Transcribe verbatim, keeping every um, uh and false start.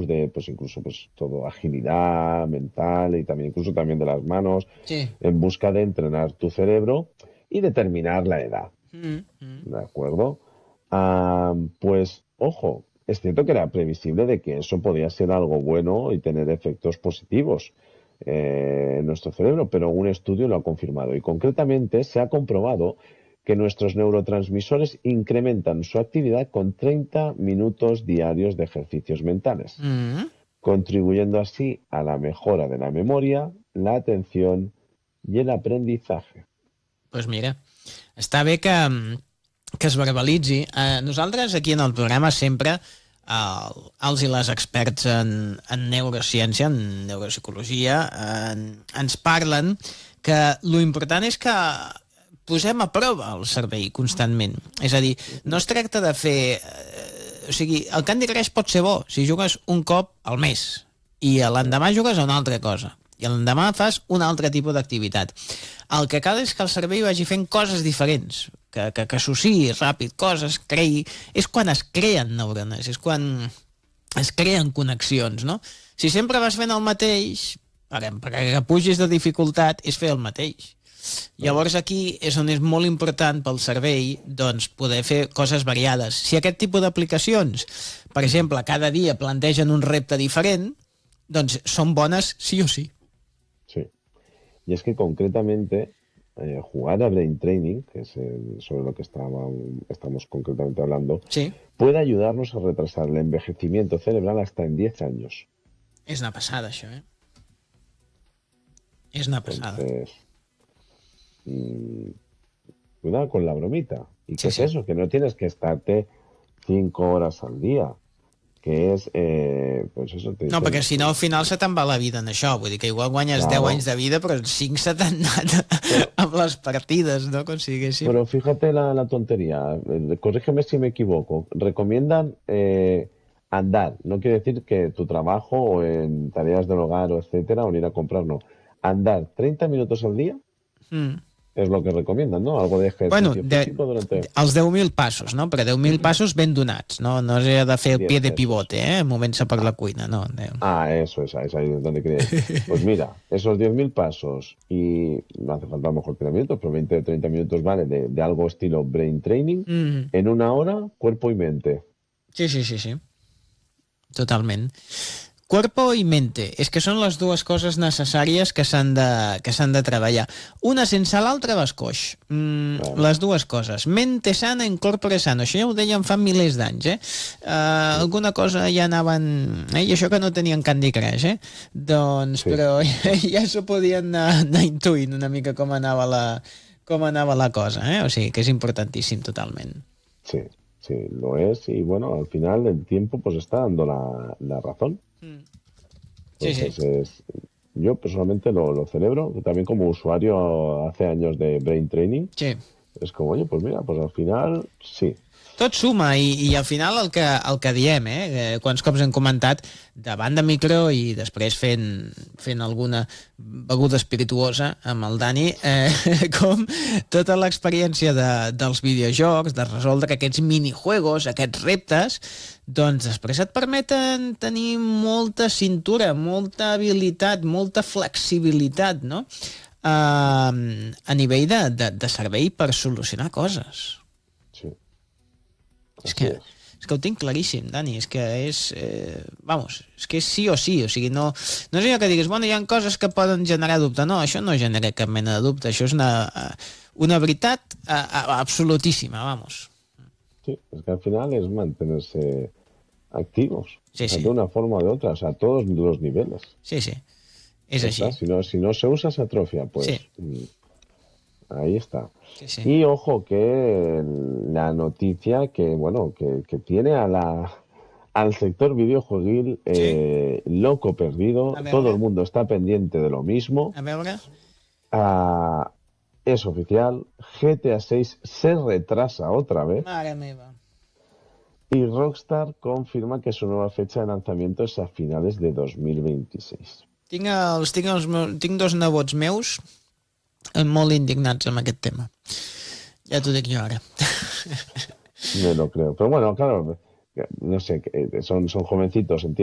pues de, pues incluso, pues todo agilidad mental y también incluso también de las manos, Sí. en busca de entrenar tu cerebro y determinar la edad, Mm, mm. ¿de acuerdo? Ah, pues, ojo, es cierto que era previsible de que eso podía ser algo bueno y tener efectos positivos eh, en nuestro cerebro, pero un estudio lo ha confirmado y concretamente se ha comprobado que nuestros neurotransmisores incrementan su actividad con treinta minutos diarios de ejercicios mentales, Mm. contribuyendo así a la mejora de la memoria, la atención y el aprendizaje. Pues mira, està bé que, que es verbalitzi. Eh, nosaltres aquí en el programa sempre eh, els i les experts en, en neurociència, en neuropsicologia, en, ens parlen que lo important és que posem a prova el cervell constantment. És a dir, no es tracta de fer... Eh, o sigui, el Candy Crush pot ser bo si jugues un cop al mes i l'endemà jugues a una altra cosa i l'endemà fas un altre tipus d'activitat. El que cal és que el cervell vagi fent coses diferents, que, que, que associï ràpid coses, creï... És quan es creen neurones, és quan es creen connexions, no? Si sempre vas fent el mateix, perquè que pugis de dificultat, és fer el mateix. Llavors aquí és on és molt important pel cervell doncs, poder fer coses variades. Si aquest tipus d'aplicacions, per exemple, cada dia plantegen un repte diferent, doncs són bones sí o sí. Sí. Y es que concretamente eh, jugar a Brain Training, que es el, sobre lo que estaba, estamos concretamente hablando, sí. puede ayudarnos a retrasar el envejecimiento cerebral hasta en diez años. És una passada, això, eh? És una passada. Entonces, mmm, cuidado con la bromita. ¿Y sí, qué sí. es eso? Que no tienes que estarte cinco horas al día. Que és, eh, pues eso... Te, no, te, perquè si no al final se te'n va la vida en això, vull dir que igual guanyes claro. deu anys de vida, però cinc se t'han anat pero, amb les partides, no? Com si diguéssim. Pero fíjate la, la tontería, corrígeme si me equivoco, recomiendan eh, andar, no quiere decir que tu trabajo o en tareas del hogar o etcétera, o ir a comprar, no, andar treinta minutos al día, mm. es lo que recomiendan, ¿no? Algo de ejercicio bueno, de, físico durante... els deu mil passos, no? Però deu mil passos ben donats, no? No s'ha de fer el pie de pivote, eh? Movent-se per la cuina, no. Ah, eso es, es ahí donde quería ir. Pues mira, esos diez mil pasos y no hace falta a lo mejor treinta minutos, pero veinte o treinta minutos vale de, de algo estilo brain training, mm. en una hora, cuerpo y mente. Sí, sí, sí, sí. Totalment. Cuerpo i mente, és que són les dues coses necessàries que s'han de, que s'han de treballar. Una sense l'altra vas coix. Mm, ah. Les dues coses. Mente sana, incorpore sano. Això ja ho deien fa milers d'anys, eh? Uh, alguna cosa ja anaven... Eh? I això que no tenien Candy Crush, eh? Doncs, sí. Però ja, ja s'ho podien anar, anar intuint una mica com anava la, com anava la cosa, eh? O sigui, que és importantíssim totalment. Sí, sí, lo es. Y bueno, al final el tiempo pues está dando la, la razón. Sí, Entonces, sí. Es, yo personalmente lo, lo celebro, también como usuario hace años de Brain Training. Sí. Es como, oye, pues mira, pues al final sí. Tot suma i, i al final el que, el que diem, eh, quants cops hem comentat davant de micro i després fent, fent alguna beguda espirituosa amb el Dani, eh, com tota l'experiència de, dels videojocs, de resoldre aquests minijuegos, aquests reptes, doncs després et permeten tenir molta cintura, molta habilitat, molta flexibilitat, no? Uh, a nivell de, de, de servei per solucionar coses. Sí. És que, és que ho tinc claríssim, Dani, és que és, eh, vamos, és que és sí o sí, o sigui, no, no és allò que digues, bueno, hi ha coses que poden generar dubte, no, això no genera cap mena de dubte, això és una, una veritat absolutíssima, vamos. Sí, es que al final es mantenerse activos, sí, o sea, sí. de una forma o de otra, o sea, a todos los niveles. Sí, sí, és així. Si no, si no se usa, se atrofia, pues... Sí. Ahí está. Sí, sí. Y ojo que la noticia que, bueno, que, que tiene a la, al sector videojueguil eh, ¿sí? loco perdido. Todo el mundo está pendiente de lo mismo. A veure. Uh, es oficial. G T A seis se retrasa otra vez. Mare meva. Y Rockstar confirma que su nueva fecha de lanzamiento es a finales de dos mil veintiséis. Tinc, els, tinc, els, tinc dos nebots meus molt indignats amb aquest tema. Ya tú de qué ahora. No lo creo. Pero bueno, claro, no sé, son, son jovencitos, entiendo.